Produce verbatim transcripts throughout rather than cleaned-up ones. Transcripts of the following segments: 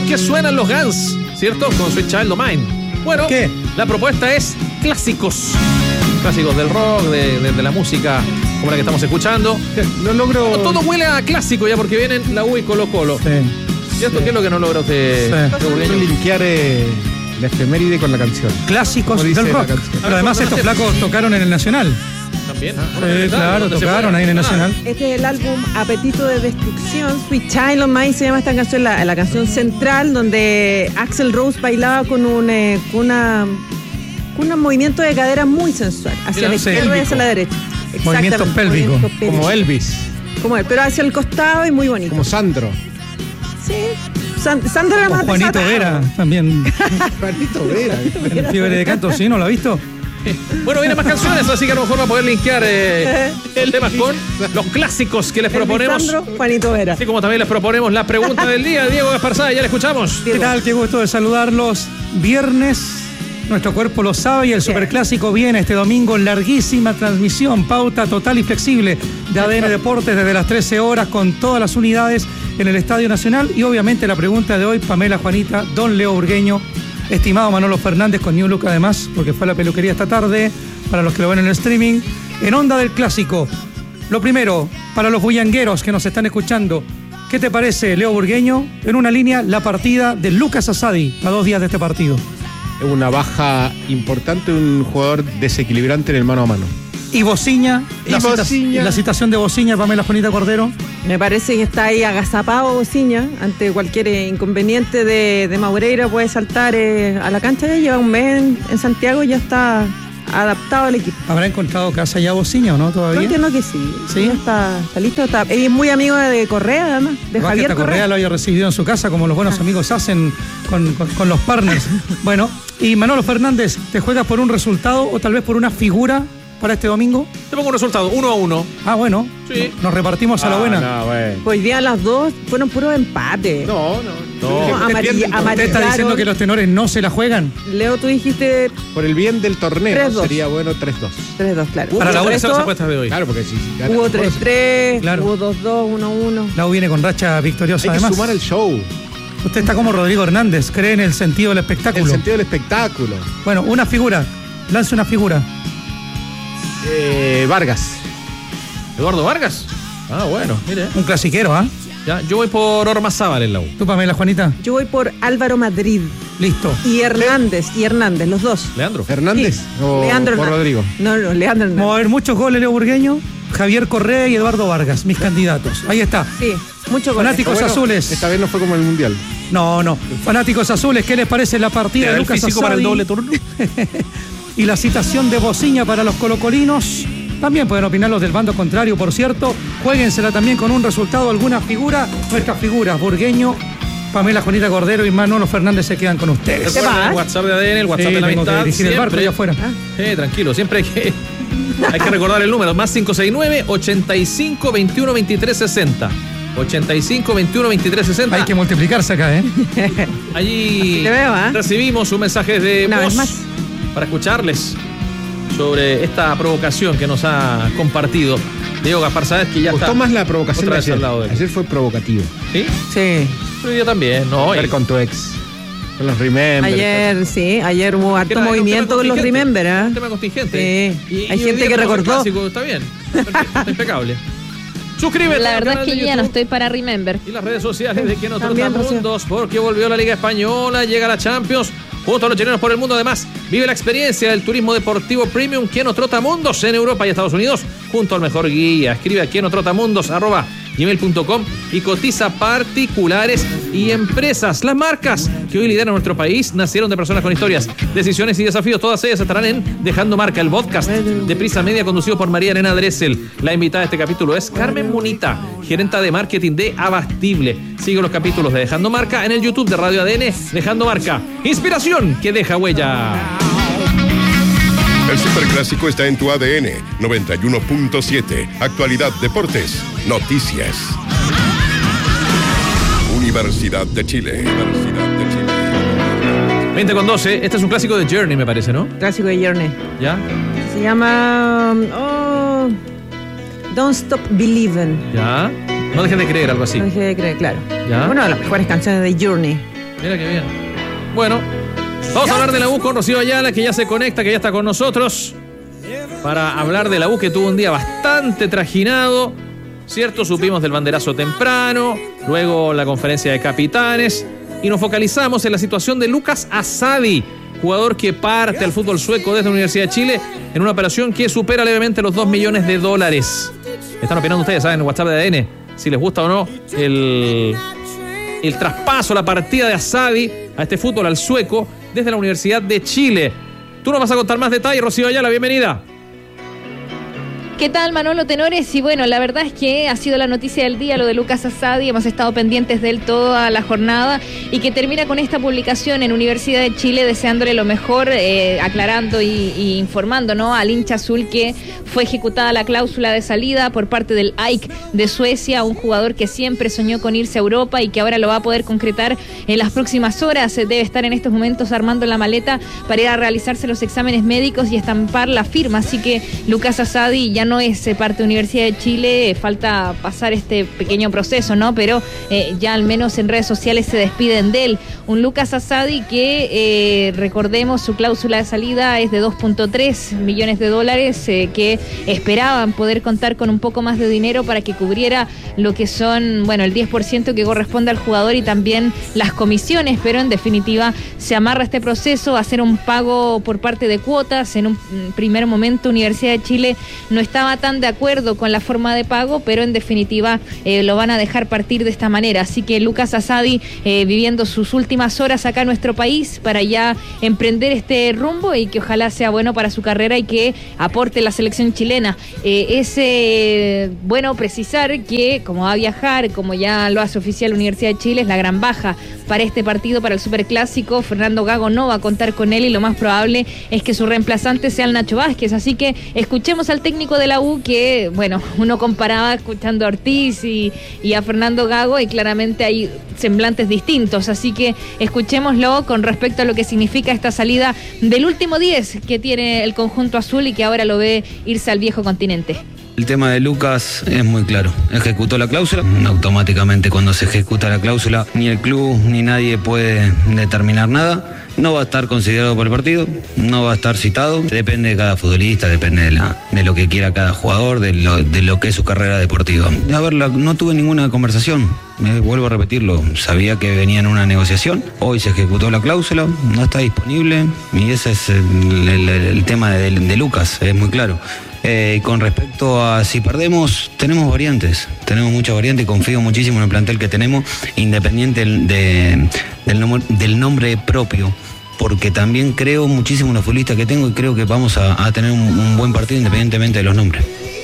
qué suenan los Guns, ¿cierto? Con Sweet Child O' Mine. Bueno, ¿qué? La propuesta es clásicos. Clásicos del rock, de, de, de la música como la que estamos escuchando. No logro... Todo, todo huele a clásico ya porque vienen la U y Colo Colo. Sí. ¿Cierto? Sí. ¿Qué es lo que no logra usted? Sí. No linkear eh, la efeméride con la canción. Clásicos del rock. Pero además estos flacos tocaron en el Nacional. También. Sí, claro, tocaron ahí en el Nacional. Este es el álbum Apetito de Destrucción. Sweet Child O' Mine se llama esta canción, la, la canción central, donde Axl Rose bailaba con un, eh, con una, con un movimiento de cadera muy sensual, hacia Mira, la izquierda y hacia la derecha. Movimiento pélvico. Movimiento pélvico. Como Elvis. Como él, pero hacia el costado y muy bonito. Como Sandro. Sí. San, Sandro era más Juanito Vera, también. Juanito Vera. El fiebre de canto, ¿sí? ¿No lo ha visto? Bueno, vienen más canciones, así que a lo mejor va a poder linkear eh, el tema con los clásicos que les el proponemos. Sandro, Juanito Vera. Así como también les proponemos la pregunta del día. Diego Gasparzá, ya la escuchamos. ¿Qué tal? Qué gusto de saludarlos. Viernes, nuestro cuerpo lo sabe y el superclásico viene este domingo. Larguísima transmisión, pauta total y flexible de A D N Deportes desde las trece horas con todas las unidades en el Estadio Nacional. Y obviamente la pregunta de hoy, Pamela, Juanita, don Leo Burgueño, estimado Manolo Fernández con New Look además, porque fue a la peluquería esta tarde, para los que lo ven en el streaming, en onda del clásico. Lo primero, para los bullangueros que nos están escuchando, ¿qué te parece, Leo Burgueño? En una línea, la partida de Lucas Asadi a dos días de este partido. Es una baja importante, un jugador desequilibrante en el mano a mano. Y Bociña, y la, Bociña. Cita, la citación de Bociña, Pamela Juanita Cordero. Me parece que está ahí agazapado Bociña ante cualquier eh, inconveniente de, de Maureira, puede saltar eh, a la cancha. Ya lleva un mes en, en Santiago y ya está adaptado al equipo. ¿Habrá encontrado casa ya Bociña o no todavía? Yo entiendo que sí. ¿Sí? Ya está, está listo. Está, es muy amigo de Correa, además, de Además Javier que Correa. Correa lo haya recibido en su casa, como los buenos ah. amigos hacen con, con, con los partners. Bueno, y Manolo Fernández, ¿te juegas por un resultado o tal vez por una figura para este domingo? Te pongo un resultado, uno a uno. Ah, bueno. Sí. Nos repartimos ah, a la buena. No, bueno. Hoy día las dos fueron puros empates. No, no. No. no amarilla, ¿Usted está diciendo que los tenores no se la juegan? Leo, tú dijiste... Por el bien del torneo tres dos. Sería bueno tres dos. tres dos, claro. Para la buena son las apuestas de hoy. Claro, porque si... si gana, hubo tres tres, claro. hubo dos dos, uno uno. La U viene con racha victoriosa Hay además. que sumar el show. Usted está como Rodrigo Hernández, cree en el sentido del espectáculo. El sentido del espectáculo. Bueno, una figura. Lance una figura. Eh, Vargas. ¿Eduardo Vargas? Ah, bueno, mire. Un clasiquero, ¿ah? ¿eh? Ya, yo voy por Ormazábal en la U. ¿Tú, Pamela, Juanita? Yo voy por Álvaro Madrid. Listo. Y Hernández, y Hernández, los dos. ¿Leandro? ¿Hernández? Sí. O, Leandro o Rodrigo. No, no, Leandro Hernández. Vamos a ver muchos goles, Leo Burgueño, Javier Correa y Eduardo Vargas, mis candidatos. Ahí está. Sí, muchos goles. Fanáticos bueno, azules. Esta vez no fue como el Mundial. No, no. Fanáticos azules, ¿qué les parece la partida de Lucas Asadi? Para el doble turno. Y la citación de Bociña para los colocolinos. También pueden opinar los del bando contrario, por cierto. Juéguensela también con un resultado, alguna figura. Nuestras figuras, Burgueño, Pamela Juanita Cordero y Manolo Fernández se quedan con ustedes. Recuerden el WhatsApp de A D N, el WhatsApp sí, de la tengo amistad. Que dirigir el barco allá afuera. Ah. Eh, tranquilo, siempre hay que, hay que recordar el número. Más cinco seis nueve, ochenta y cinco, veintiuno, veintitrés, sesenta. ochenta y cinco, veintiuno, veintitrés, sesenta. Hay que multiplicarse acá, ¿eh? Allí veo, ¿eh? recibimos un mensaje de Una voz vez más para escucharles sobre esta provocación que nos ha compartido Diego Gasparzá, que ya Me está. gustó más la provocación otra de vez ayer. al lado de él. Ayer fue provocativo. ¿Sí? Sí. Pero yo también, no. Ver y- con tu ex. Con los Remember. Ayer, sí, ayer hubo harto Era un movimiento tema con los contingente, Remember, ¿eh? un tema contingente. Sí. Y- Hay y hoy gente día que tenemos el recordó. clásico, está bien. Perfecto, está impecable. Suscríbete. La al verdad canal es que de ya no YouTube estoy para Remember. y las redes sociales de Quién Otro También, Mundos, porque volvió la Liga Española, llega la Champions, junto a los chilenos por el mundo. Además, vive la experiencia del turismo deportivo premium Quién Trotamundos en Europa y Estados Unidos, junto al mejor guía. Escribe a quienotrotamundos arroba gmail punto com y cotiza particulares y empresas. Las marcas que hoy lideran nuestro país nacieron de personas con historias, decisiones y desafíos. Todas ellas estarán en Dejando Marca, el podcast de Prisa Media, conducido por María Elena Dressel. La invitada de este capítulo es Carmen Munita, gerenta de marketing de Abastible. Sigue los capítulos de Dejando Marca en el YouTube de Radio A D N. Dejando Marca, inspiración que deja huella. El Superclásico está en tu A D N noventa y uno punto siete. Actualidad, deportes, noticias. Universidad de Chile. Universidad de Chile. veinte con doce. Este es un clásico de Journey, me parece, ¿no? Clásico de Journey. ¿Ya? Se llama... Oh, Don't Stop Believing. ¿Ya? No dejen de creer, algo así. No dejé de creer, claro. ¿Ya? Una de las mejores canciones de Journey. Mira qué bien. Bueno, vamos a hablar de la U con Rocío Ayala, que ya se conecta, que ya está con nosotros, para hablar de la U, que tuvo un día bastante trajinado, ¿cierto? Supimos del banderazo temprano, luego la conferencia de capitanes, y nos focalizamos en la situación de Lucas Asadi, jugador que parte al fútbol sueco desde la Universidad de Chile en una operación que supera levemente los dos millones de dólares. Están opinando ustedes, ¿saben? En el WhatsApp de A D N, si les gusta o no el, el traspaso, la partida de Asadi a este fútbol, al sueco, desde la Universidad de Chile. Tú nos vas a contar más detalles, Rocío Ayala, bienvenida. ¿Qué tal, Manolo Tenores? Y bueno, la verdad es que ha sido la noticia del día lo de Lucas Asadi, hemos estado pendientes de él toda la jornada y que termina con esta publicación en Universidad de Chile deseándole lo mejor, eh, aclarando y, y informando, ¿no?, al hincha azul que fue ejecutada la cláusula de salida por parte del A I C de Suecia, un jugador que siempre soñó con irse a Europa y que ahora lo va a poder concretar en las próximas horas. Debe estar en estos momentos armando la maleta para ir a realizarse los exámenes médicos y estampar la firma, así que Lucas Asadi ya no es parte de Universidad de Chile, falta pasar este pequeño proceso, ¿no? Pero eh, ya al menos en redes sociales se despiden de él. Un Lucas Asadi que, eh, recordemos, su cláusula de salida es de dos punto tres millones de dólares, eh, que esperaban poder contar con un poco más de dinero para que cubriera lo que son, bueno, el diez por ciento que corresponde al jugador y también las comisiones, pero en definitiva se amarra este proceso a hacer un pago por parte de cuotas. En un primer momento Universidad de Chile no está estaba tan de acuerdo con la forma de pago, pero en definitiva eh, lo van a dejar partir de esta manera. Así que Lucas Asadi eh, viviendo sus últimas horas acá en nuestro país para ya emprender este rumbo y que ojalá sea bueno para su carrera y que aporte la selección chilena. Eh, es eh, bueno precisar que como va a viajar, como ya lo hace oficial la Universidad de Chile, es la gran baja para este partido, para el Superclásico. Fernando Gago no va a contar con él y lo más probable es que su reemplazante sea el Nacho Vázquez. Así que escuchemos al técnico de la U que, bueno, uno comparaba escuchando a Ortiz y, y a Fernando Gago y claramente hay semblantes distintos, así que escuchémoslo con respecto a lo que significa esta salida del último diez que tiene el conjunto azul y que ahora lo ve irse al viejo continente. El tema de Lucas es muy claro. Ejecutó la cláusula. Automáticamente cuando se ejecuta la cláusula, ni el club ni nadie puede determinar nada. No va a estar considerado por el partido, no va a estar citado. Depende de cada futbolista, depende de, la, de lo que quiera cada jugador, de lo, de lo que es su carrera deportiva. A ver, la, no tuve ninguna conversación. Me vuelvo a repetirlo. Sabía que venía en una negociación. Hoy se ejecutó la cláusula, no está disponible. Y ese es el, el, el tema de, de Lucas, es muy claro. Eh, con respecto a si perdemos, tenemos variantes, tenemos muchas variantes y confío muchísimo en el plantel que tenemos, independiente del, de, del, nom- del nombre propio, porque también creo muchísimo en los futbolistas que tengo y creo que vamos a, a tener un, un buen partido independientemente de los nombres.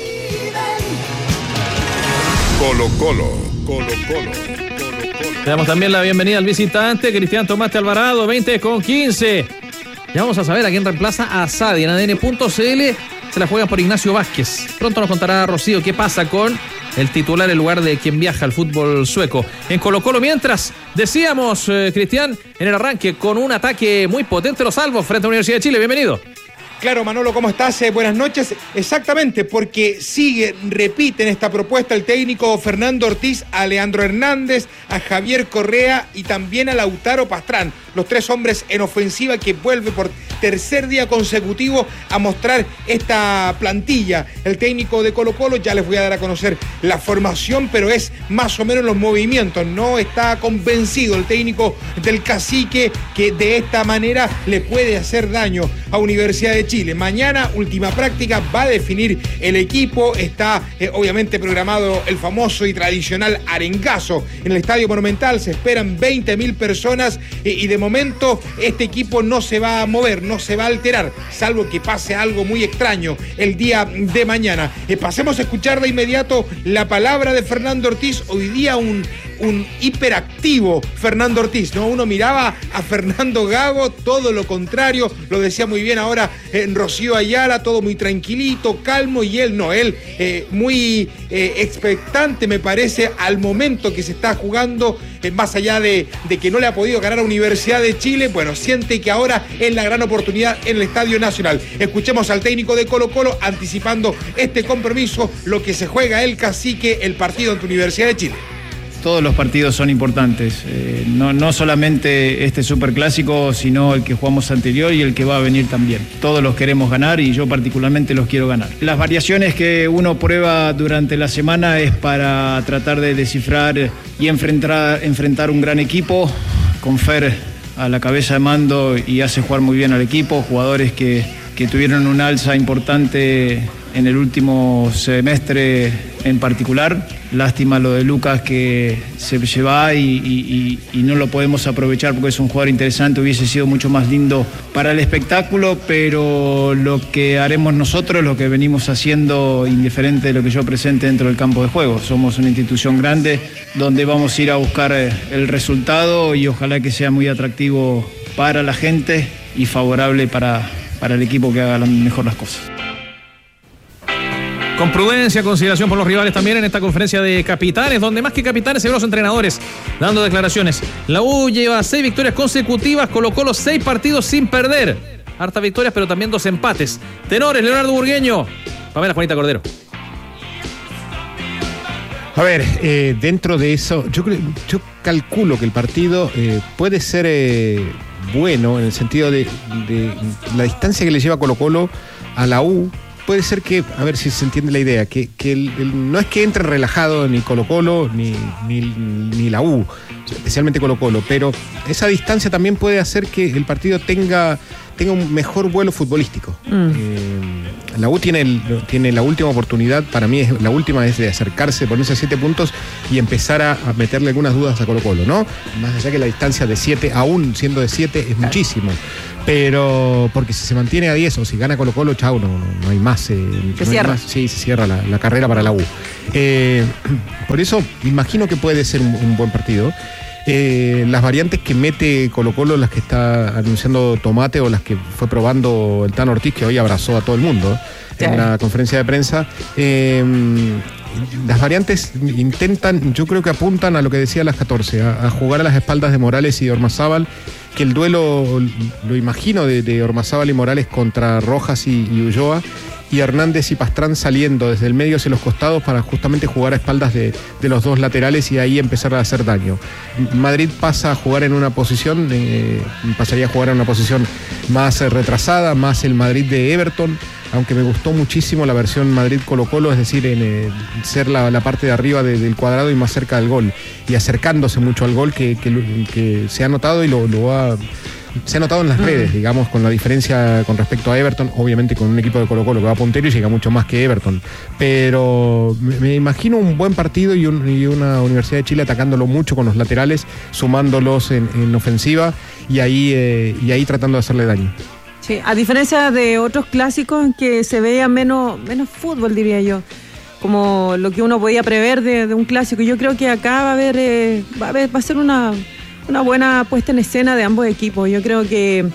Colo Colo, Colo Colo. Le damos también la bienvenida al visitante, Cristian Tomás Alvarado, veinte con quince. Ya vamos a saber a quién reemplaza a Asadi en A D N punto C L. Se la juegan por Ignacio Vázquez. Pronto nos contará Rocío qué pasa con el titular en lugar de quien viaja al fútbol sueco. En Colo Colo, mientras, decíamos, eh, Cristian, en el arranque, con un ataque muy potente los salvos frente a la Universidad de Chile. Bienvenido. Claro, Manolo, ¿cómo estás? Eh, buenas noches. Exactamente, porque sigue, repite en esta propuesta el técnico Fernando Ortiz a Leandro Hernández, a Javier Correa y también a Lautaro Pastrán. Los tres hombres en ofensiva que vuelve por tercer día consecutivo a mostrar esta plantilla. El técnico de Colo Colo, ya les voy a dar a conocer la formación, pero es más o menos los movimientos. No está convencido el técnico del Cacique que de esta manera le puede hacer daño a Universidad de Chile. Chile. Mañana, última práctica, va a definir el equipo. Está eh, obviamente programado el famoso y tradicional arengazo en el Estadio Monumental. Se esperan veinte mil personas eh, y de momento este equipo no se va a mover, no se va a alterar, salvo que pase algo muy extraño el día de mañana. Eh, pasemos a escuchar de inmediato la palabra de Fernando Ortiz. Hoy día un... un hiperactivo Fernando Ortiz, ¿no? Uno miraba a Fernando Gago, todo lo contrario, lo decía muy bien ahora en Rocío Ayala, todo muy tranquilito, calmo, y él no, él eh, muy eh, expectante, me parece, al momento que se está jugando, eh, más allá de, de que no le ha podido ganar a Universidad de Chile, bueno, siente que ahora es la gran oportunidad en el Estadio Nacional. Escuchemos al técnico de Colo Colo anticipando este compromiso, lo que se juega el Cacique, el partido ante Universidad de Chile. todos los partidos son importantes, eh, no, no solamente este superclásico, sino el que jugamos anterior y el que va a venir también. Todos los queremos ganar y yo particularmente los quiero ganar. Las variaciones que uno prueba durante la semana es para tratar de descifrar y enfrentar, enfrentar un gran equipo, con Fer a la cabeza de mando y hace jugar muy bien al equipo, jugadores que, que tuvieron un alza importante en el último semestre en particular. Lástima lo de Lucas que se lleva y, y, y no lo podemos aprovechar porque es un jugador interesante, hubiese sido mucho más lindo para el espectáculo, pero lo que haremos nosotros, lo que venimos haciendo, indiferente de lo que yo presente dentro del campo de juego. Somos una institución grande donde vamos a ir a buscar el resultado y ojalá que sea muy atractivo para la gente y favorable para, para el equipo que haga mejor las cosas. Con prudencia, consideración por los rivales también en esta conferencia de capitanes, donde más que capitanes se ven los entrenadores dando declaraciones. La U lleva seis victorias consecutivas, colocó los seis partidos sin perder. Hartas victorias, pero también dos empates. Tenores, Leonardo Burgueño, Pamela Juanita Cordero. A ver, eh, dentro de eso, yo, yo calculo que el partido eh, puede ser eh, bueno en el sentido de, de la distancia que le lleva Colo-Colo a la U. Puede ser que, a ver si se entiende la idea, que, que el, el, no es que entre relajado ni Colo-Colo ni, ni, ni la U, especialmente Colo-Colo, pero esa distancia también puede hacer que el partido tenga, tenga un mejor vuelo futbolístico. Mm. Eh, la U tiene, el, tiene la última oportunidad, para mí es, la última es de acercarse, ponerse a siete puntos y empezar a, a meterle algunas dudas a Colo-Colo, ¿no? Más allá que la distancia de siete, aún siendo de siete, es muchísimo. Pero porque si se mantiene a diez o si gana Colo-Colo, chau, no, no, no hay más. Eh, se no cierra. Hay más, sí, se cierra la, la carrera para la U. Eh, por eso imagino que puede ser un, un buen partido. Eh, las variantes que mete Colo-Colo, las que está anunciando Tomate o las que fue probando el Tano Ortiz, que hoy abrazó a todo el mundo sí. en la conferencia de prensa, eh, las variantes intentan, yo creo que apuntan a lo que decía las catorce, a, a jugar a las espaldas de Morales y de Ormazábal, que el duelo lo imagino de, de Ormazábal y Morales contra Rojas y, y Ulloa, y Hernández y Pastrán saliendo desde el medio hacia los costados para justamente jugar a espaldas de, de los dos laterales y ahí empezar a hacer daño. Madrid pasa a jugar en una posición, eh, pasaría a jugar en una posición más eh, retrasada, más el Madrid de Everton, aunque me gustó muchísimo la versión Madrid-Colo-Colo, es decir, en eh, ser la, la parte de arriba de, del cuadrado y más cerca del gol, y acercándose mucho al gol que, que, que se ha notado y lo, lo ha... Se ha notado en las redes, digamos, con la diferencia con respecto a Everton, obviamente con un equipo de Colo-Colo que va puntero y llega mucho más que Everton. Pero me, me imagino un buen partido y, un, y una Universidad de Chile atacándolo mucho con los laterales, sumándolos en, en ofensiva y ahí, eh, y ahí tratando de hacerle daño. Sí, a diferencia de otros clásicos en que se veía menos, menos fútbol, diría yo, como lo que uno podía prever de, de un clásico. Yo creo que acá va a haber, eh, va a haber, va a ser una... una buena puesta en escena de ambos equipos. Yo creo que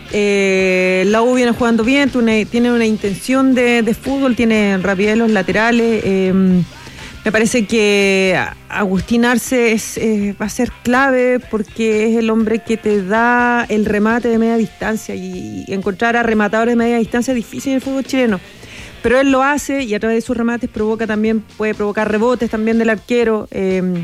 eh, la U viene jugando bien, tiene, tiene una intención de, de fútbol, tiene rapidez en los laterales. Eh, me parece que Agustín Arce es, eh, va a ser clave porque es el hombre que te da el remate de media distancia y, y encontrar a rematadores de media distancia es difícil en el fútbol chileno. Pero él lo hace y a través de sus remates provoca también, puede provocar rebotes también del arquero. Eh,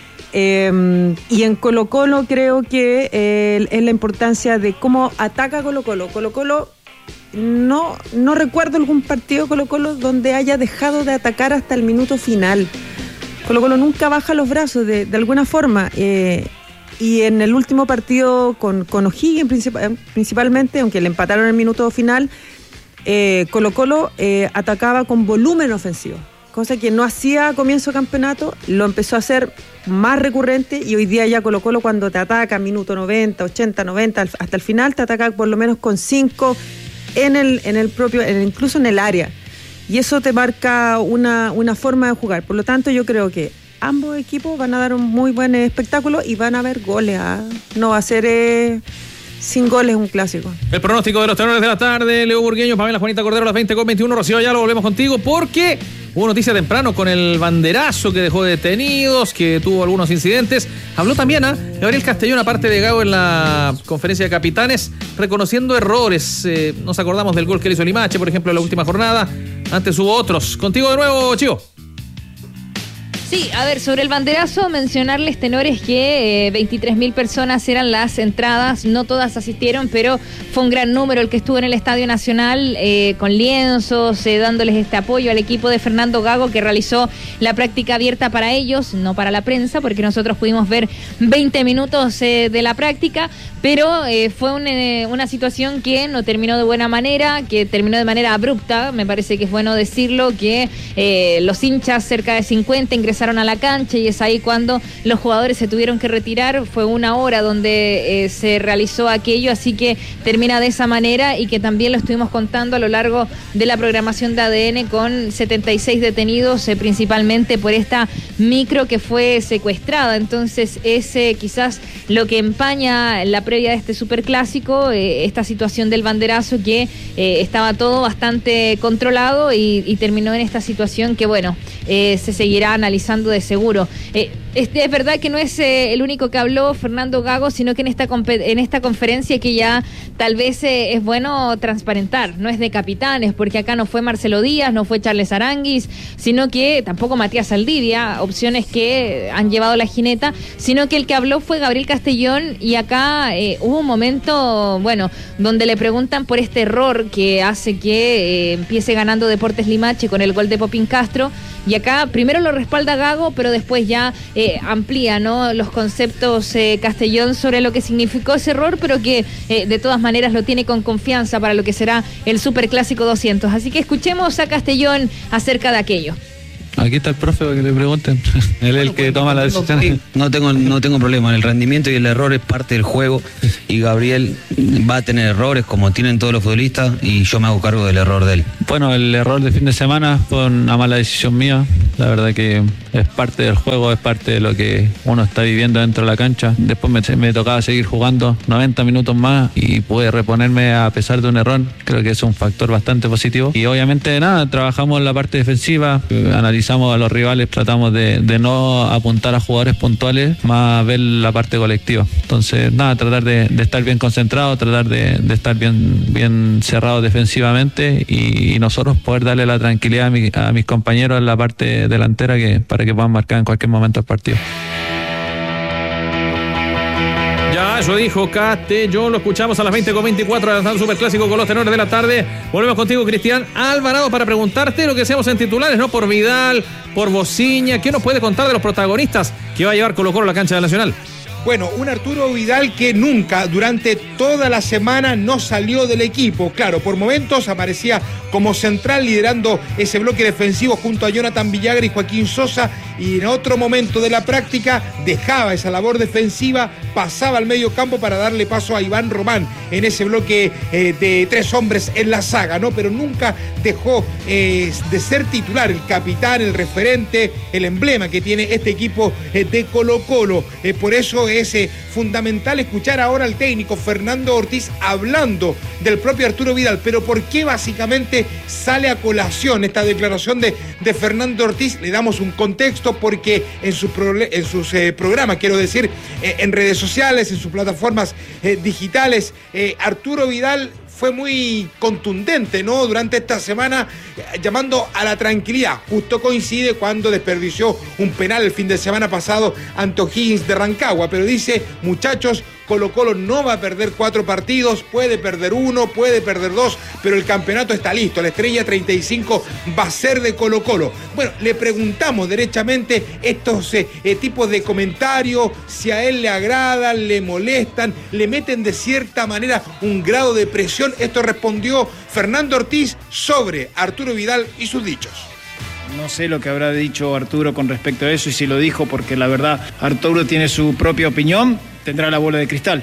Eh, y en Colo-Colo creo que eh, es la importancia de cómo ataca Colo-Colo. Colo-Colo, no, no recuerdo algún partido Colo-Colo donde haya dejado de atacar hasta el minuto final. Colo-Colo nunca baja los brazos de, de alguna forma. Eh, y en el último partido con, con O'Higgins principal, principalmente, aunque le empataron en el minuto final, eh, Colo-Colo eh, atacaba con volumen ofensivo. Cosa que no hacía a comienzo de campeonato, lo empezó a hacer más recurrente y hoy día ya Colo-Colo cuando te ataca minuto noventa, ochenta, noventa, hasta el final te ataca por lo menos con cinco en el, en el propio, en, incluso en el área. Y eso te marca una, una forma de jugar. Por lo tanto, yo creo que ambos equipos van a dar un muy buen espectáculo y van a haber goles. ¿eh? No va a ser... Eh, sin goles un clásico. El pronóstico de los tenores de la tarde, Leo Burgueño, Pamela Juanita Cordero, a las veinte con veintiuno. Rocío, ya lo volvemos contigo porque hubo noticia temprano con el banderazo que dejó detenidos, que tuvo algunos incidentes. Habló también a ¿eh? Gabriel Castellón, aparte de Gago, en la conferencia de capitanes, reconociendo errores. Eh, nos acordamos del gol que le hizo Limache, por ejemplo, en la última jornada. Antes hubo otros. Contigo de nuevo, Chivo. Sí, a ver, sobre el banderazo, mencionarles, tenores, que eh, veintitrés mil personas eran las entradas, no todas asistieron, pero fue un gran número el que estuvo en el Estadio Nacional, eh, con lienzos, eh, dándoles este apoyo al equipo de Fernando Gago, que realizó la práctica abierta para ellos, no para la prensa, porque nosotros pudimos ver veinte minutos eh, de la práctica, pero eh, fue un, eh, una situación que no terminó de buena manera, que terminó de manera abrupta, me parece que es bueno decirlo, que eh, los hinchas, cerca de cincuenta, ingresaron a la cancha y es ahí cuando los jugadores se tuvieron que retirar. Fue una hora donde eh, se realizó aquello, así que termina de esa manera, y que también lo estuvimos contando a lo largo de la programación de A D N, con setenta y seis detenidos, eh, principalmente por esta micro que fue secuestrada. Entonces es eh, quizás lo que empaña la previa de este superclásico, eh, esta situación del banderazo, que eh, estaba todo bastante controlado y, y terminó en esta situación que, bueno, eh, se seguirá analizando de seguro. Eh, este, es verdad que no es eh, el único que habló Fernando Gago, sino que en esta en esta conferencia, que ya tal vez eh, es bueno transparentar, no es de capitanes, porque acá no fue Marcelo Díaz, no fue Charles Aranguis, sino que tampoco Matías Saldivia, opciones que han llevado la jineta, sino que el que habló fue Gabriel Castellón, y acá eh, hubo un momento, bueno, donde le preguntan por este error que hace que eh, empiece ganando Deportes Limache con el gol de Popín Castro, y acá primero lo respalda Gago, pero después ya eh, amplía, ¿no?, los conceptos eh, Castellón sobre lo que significó ese error, pero que eh, de todas maneras lo tiene con confianza para lo que será el Superclásico doscientos. Así que escuchemos a Castellón acerca de aquello. Aquí está el profe para que le pregunten. Él es el que toma la decisión. No tengo, no tengo problema. El rendimiento y el error es parte del juego. Y Gabriel va a tener errores como tienen todos los futbolistas. Y yo me hago cargo del error de él. Bueno, el error de fin de semana fue una mala decisión mía. La verdad que es parte del juego, es parte de lo que uno está viviendo dentro de la cancha. Después me, me tocaba seguir jugando noventa minutos más y pude reponerme a pesar de un error. Creo que es un factor bastante positivo. Y obviamente nada, trabajamos en la parte defensiva, analizamos a los rivales, tratamos de, de no apuntar a jugadores puntuales, más ver la parte colectiva. Entonces nada, tratar de, de estar bien concentrado, tratar de, de estar bien, bien cerrado defensivamente, y, y nosotros poder darle la tranquilidad a, mi, a mis compañeros en la parte delantera, que para que puedan marcar en cualquier momento el partido. Ya, eso dijo Castellón, lo escuchamos a las veinte con veinticuatro, adelantando Superclásico con los tenores de la tarde. Volvemos contigo, Cristian Alvarado, para preguntarte lo que seamos en titulares, ¿no? Por Vidal, por Bociña, ¿qué nos puede contar de los protagonistas que va a llevar Colo Colo a la cancha del Nacional? Bueno, un Arturo Vidal que nunca, durante toda la semana, no salió del equipo. Claro, por momentos aparecía como central liderando ese bloque defensivo junto a Jonathan Villagra y Joaquín Sosa, y en otro momento de la práctica dejaba esa labor defensiva, pasaba al medio campo para darle paso a Iván Román en ese bloque eh, de tres hombres en la saga, ¿no? Pero nunca dejó eh, de ser titular, el capitán, el referente, el emblema que tiene este equipo eh, de Colo Colo. Eh, por eso es eh, fundamental escuchar ahora al técnico Fernando Ortiz hablando del propio Arturo Vidal. Pero ¿por qué básicamente sale a colación esta declaración de, de Fernando Ortiz? Le damos un contexto porque en, su pro, en sus eh, programas, quiero decir, eh, en redes sociales, en sus plataformas eh, digitales, eh, Arturo Vidal fue muy contundente, ¿no?, durante esta semana, llamando a la tranquilidad. Justo coincide cuando desperdició un penal el fin de semana pasado ante O'Higgins de Rancagua, pero dice: muchachos, Colo Colo no va a perder cuatro partidos, puede perder uno, puede perder dos, pero el campeonato está listo, la estrella treinta y cinco va a ser de Colo Colo. Bueno, le preguntamos derechamente estos eh, eh, tipos de comentarios, si a él le agradan, le molestan, le meten de cierta manera un grado de presión. Esto respondió Fernando Ortiz sobre Arturo Vidal y sus dichos. No sé lo que habrá dicho Arturo con respecto a eso, y si lo dijo porque la verdad Arturo tiene su propia opinión, tendrá la bola de cristal.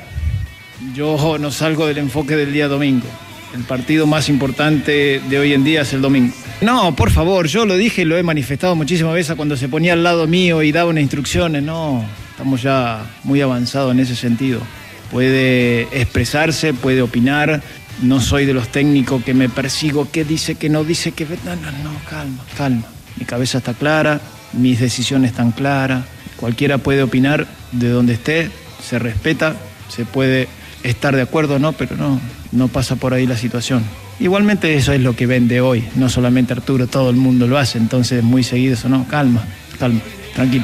Yo no salgo del enfoque del día domingo. El partido más importante de hoy en día es el domingo. No, por favor, yo lo dije y lo he manifestado muchísimas veces cuando se ponía al lado mío y daba unas instrucciones. No, estamos ya muy avanzados en ese sentido. Puede expresarse, puede opinar. No soy de los técnicos que me persigo, qué dice, qué no dice, qué... No, no, no, calma, calma. Mi cabeza está clara, mis decisiones están claras. Cualquiera puede opinar de donde esté, se respeta, se puede estar de acuerdo o no, pero no, no pasa por ahí la situación. Igualmente eso es lo que vende hoy, no solamente Arturo, todo el mundo lo hace, entonces muy seguido eso, no, calma, calma. tranquilo.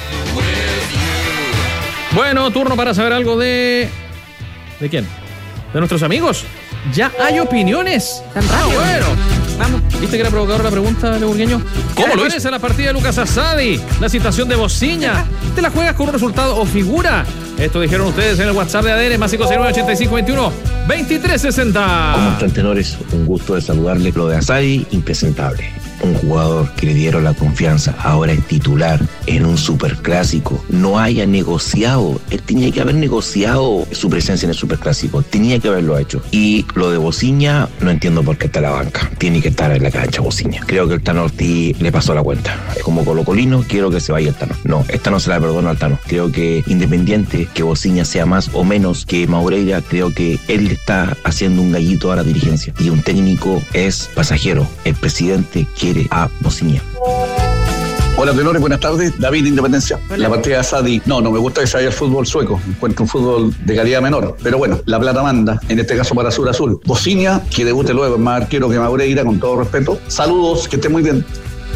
Bueno, turno para saber algo de... ¿De quién? ¿De nuestros amigos? Ya hay opiniones. Tan Ah, rápido. bueno. Vamos. ¿Viste que era provocadora la pregunta de Burgueño? ¿Cómo lo es en la partida de Lucas Asadi? La citación de Bociña. ¿Te la juegas con un resultado o figura? Esto dijeron ustedes en el WhatsApp de A D N, más cinco seis nueve, ochenta y cinco veintiuno, veintitrés sesenta. ¿Cómo están, tenores? Un gusto de saludarles. Lo de Asadi, impresentable. Un jugador que le dieron la confianza, ahora es titular en un superclásico. No haya negociado. Él tenía que haber negociado su presencia en el superclásico. Tenía que haberlo hecho. Y lo de Bociña, no entiendo por qué está en la banca. Tiene que estar en la cancha Bociña. Creo que el Tano Ortiz le pasó la cuenta. Como colocolino, quiero que se vaya el Tano. No, esta no se la perdono al Tano. Creo que independiente que Bociña sea más o menos que Maureira, creo que él está haciendo un gallito a la dirigencia. Y un técnico es pasajero. El presidente quiere a Bociña. Hola, tenores, buenas tardes. David de Independencia. Hola. La partida de Asadi, no, no me gusta que se vaya el fútbol sueco. Encuentro un fútbol de calidad menor. Pero bueno, la plata manda, en este caso para Sur Azul. Bociña, que debute luego, es más arquero que Maureira, con todo respeto. Saludos, que estén muy bien.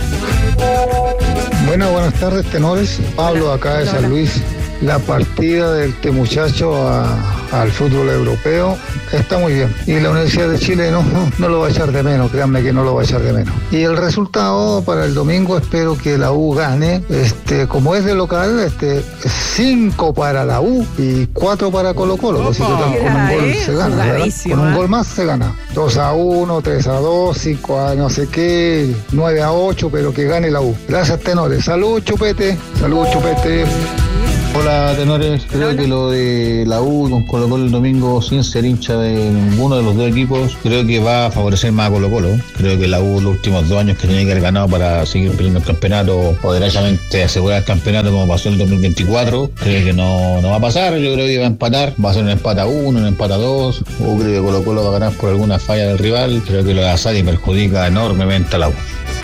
Bueno, buenas tardes, tenores. Pablo, acá de San Luis. La partida de este muchacho a, al fútbol europeo está muy bien. Y la Universidad de Chile no, no lo va a echar de menos, créanme que no lo va a echar de menos. Y el resultado para el domingo, espero que la U gane. Este, como es de local, este, cinco para la U y cuatro para Colo Colo. Así que con un gol eh, se gana, ¿verdad? Con un gol más se gana. dos a uno, tres a dos, cinco a no sé qué, nueve a ocho, pero que gane la U. Gracias, tenores. Salud, Chupete. Salud, Chupete. Hola, tenores. Creo Hola. que lo de la U con Colo Colo el domingo, sin ser hincha de ninguno de los dos equipos, creo que va a favorecer más a Colo Colo. Creo que la U los últimos dos años que tenía que haber ganado para seguir peleando el campeonato o derechamente asegurar el campeonato como pasó en el dos mil veinticuatro, creo que no, no va a pasar. Yo creo que va a empatar. Va a ser un empate a uno, un empate a dos. O creo que Colo Colo va a ganar por alguna falla del rival. Creo que lo de Asadi perjudica enormemente a la U.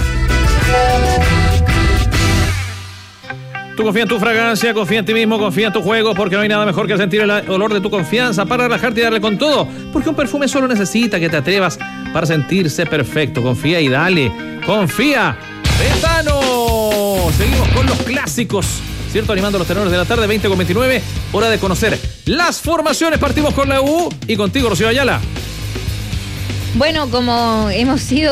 Tú confía en tu fragancia, confía en ti mismo, confía en tu juego, porque no hay nada mejor que sentir el olor de tu confianza para relajarte y darle con todo. Porque un perfume solo necesita que te atrevas para sentirse perfecto. Confía y dale. Confía. ¡Betano! Seguimos con los clásicos, ¿cierto? Animando a los tenores de la tarde, veinte con veintinueve. Hora de conocer las formaciones. Partimos con la U y contigo, Rocío Ayala. Bueno, como hemos sido